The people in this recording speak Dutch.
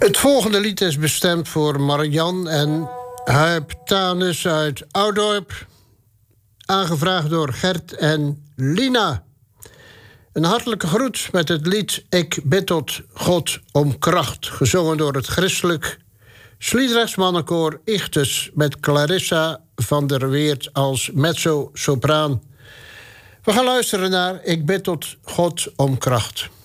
Het volgende lied is bestemd voor Marian en Huip Tanus uit Oudorp. Aangevraagd door Gert en Lina. Een hartelijke groet met het lied Ik bid tot God om kracht. Gezongen door het christelijk Sliedrechts mannenkoor Ichtes met Clarissa van der Weert als mezzo-sopraan. We gaan luisteren naar Ik bid tot God om kracht.